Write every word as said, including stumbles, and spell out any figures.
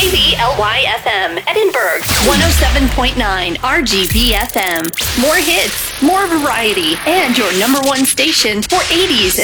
K B L Y F M, Edinburgh, one oh seven point nine R G V F M. More hits, more variety, and your number one station for eighties and